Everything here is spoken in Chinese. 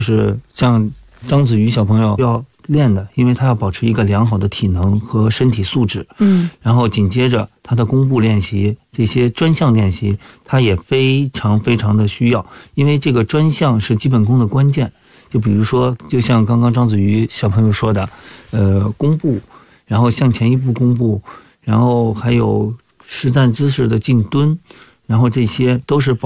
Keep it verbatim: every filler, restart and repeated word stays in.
就是像章子怡小朋友要练的，因为他要保持一个良好的体能和身体素质。 嗯， 然后紧接着他的弓步练习，这些专项练习，他也非常非常的需要，因为这个专项是基本功的关键。就比如说，就像刚刚章子怡小朋友说的，呃，弓步，然后向前一步弓步，然后还有实战姿势的进蹲，然后这些都是保